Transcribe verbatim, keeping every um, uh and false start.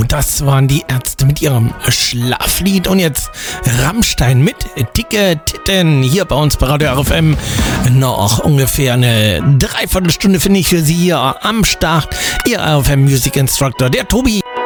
Das waren die Ärzte mit ihrem Schlaflied. Und jetzt Rammstein mit Dicke Titten hier bei uns bei Radio R F M. Noch ungefähr eine Dreiviertelstunde finde ich für Sie hier am Start. Ihr R F M Music Instructor, der Tobi.